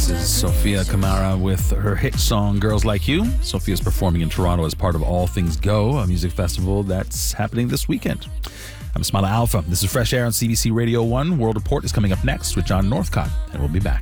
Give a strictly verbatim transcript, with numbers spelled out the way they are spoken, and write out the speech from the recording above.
This is Sophia Kamara with her hit song Girls Like You. Sophia's performing in Toronto as part of All Things Go, a music festival that's happening this weekend. I'm Smila Alpha. This is Fresh Air on C B C Radio one. World Report is coming up next with John Northcott, and we'll be back.